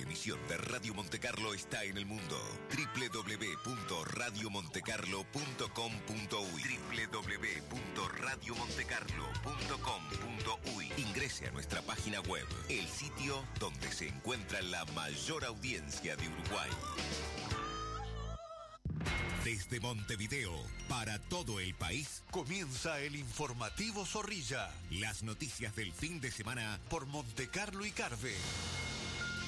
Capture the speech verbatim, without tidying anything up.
emisión de Radio Montecarlo está en el mundo. doble u doble u doble u punto radio montecarlo punto com punto uy doble u doble u doble u punto radio montecarlo punto com punto uy. Ingrese a nuestra página web, el sitio donde se encuentra la mayor audiencia de Uruguay. Desde Montevideo, para todo el país, comienza el informativo Zorrilla. Las noticias del fin de semana por Montecarlo y Carve.